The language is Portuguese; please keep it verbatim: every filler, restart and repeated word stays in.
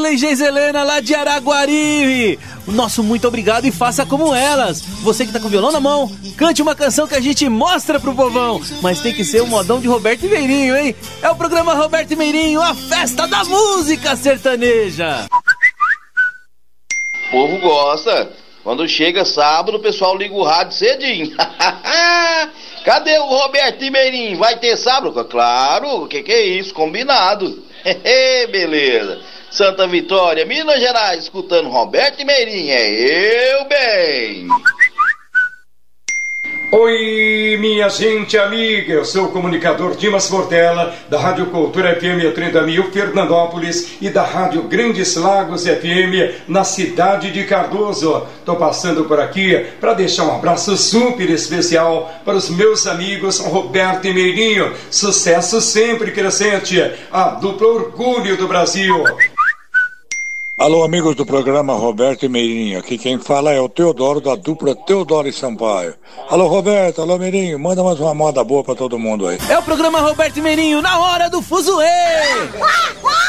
Camila e Geiselena lá de Araguari. O nosso muito obrigado e faça como elas. Você que tá com o violão na mão, cante uma canção que a gente mostra pro povão. Mas tem que ser um modão de Roberto e Meirinho, hein? É o programa Roberto e Meirinho, a festa da música sertaneja. O povo gosta. Quando chega sábado, o pessoal liga o rádio cedinho. Cadê o Roberto e Meirinho? Vai ter sábado? Claro, o que, que é isso? Combinado. Beleza. Santa Vitória, Minas Gerais, escutando Roberto e Meirinho. É eu bem. Oi, minha gente amiga, eu sou o comunicador Dimas Portela, da Rádio Cultura F M trinta mil, Fernandópolis, e da Rádio Grandes Lagos F M, na cidade de Cardoso. Estou passando por aqui para deixar um abraço super especial para os meus amigos Roberto e Meirinho. Sucesso sempre crescente, a dupla orgulho do Brasil. Alô, amigos do programa Roberto e Meirinho. Aqui quem fala é o Teodoro, da dupla Teodoro e Sampaio. Alô, Roberto, alô, Meirinho. Manda mais uma moda boa pra todo mundo aí. É o programa Roberto e Meirinho, na hora do fuzuê.